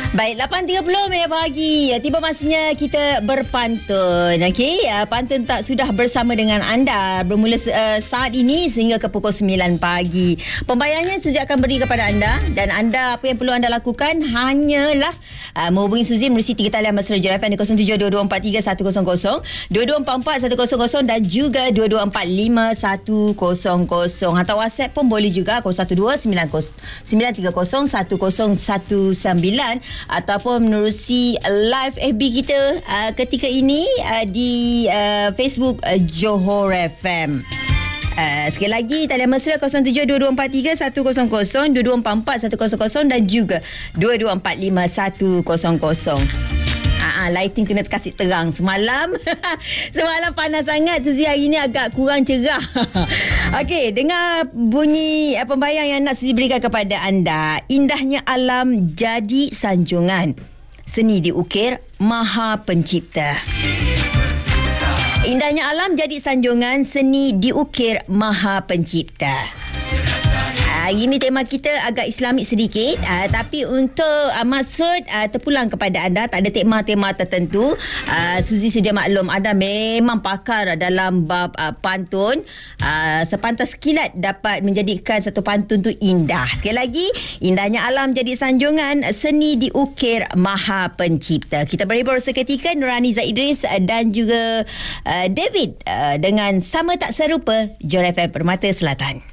Baik, 8.30 minit pagi. Tiba masanya kita berpantun. Okey, pantun tak sudah bersama dengan anda bermula saat ini sehingga ke pukul 9 pagi. Pembayarannya Suzy akan beri kepada anda dan anda apa yang perlu anda lakukan hanyalah menghubungi Suzy melalui 3 talian mesra Jera FM di 0722431000, 22441000 dan juga 22451000. Hantar WhatsApp pun boleh juga 0129301019 ataupun menerusi live FB kita ketika ini di Facebook Johor FM. Sekali lagi talian mesra 0722431000, 22441000 dan juga 22451000. Lighting kena kasih terang. Semalam panas sangat. Suzy hari ni agak kurang cerah. Okey, dengar bunyi pembayang yang nak Suzy berikan kepada anda. Indahnya alam jadi sanjungan, seni diukir Maha Pencipta. Indahnya alam jadi sanjungan, seni diukir Maha Pencipta. Hari ini tema kita agak Islamik sedikit, tapi untuk maksud terpulang kepada anda, tak ada tema-tema tertentu. Suzy sedia maklum anda memang pakar dalam bab pantun. Sepantas kilat dapat menjadikan satu pantun tu indah. Sekali lagi, indahnya alam jadi sanjungan, seni diukir Maha Pencipta. Kita berhibur seketika, Nurhaniza Idris dan juga David dengan Sama Tak Serupa, Johor FM Permata Selatan.